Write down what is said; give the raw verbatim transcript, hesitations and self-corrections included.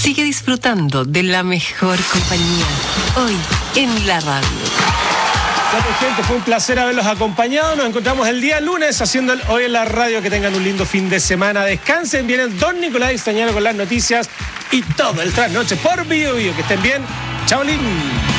Sigue disfrutando de la mejor compañía. Hoy en la radio. Bueno, gente, fue un placer haberlos acompañado. Nos encontramos el día lunes haciendo el Hoy en la Radio. Que tengan un lindo fin de semana. Descansen. Viene el Don Nicolás Istañaro con las noticias y todo el trasnoche por Bio Bio. Que estén bien. Chao, Lin.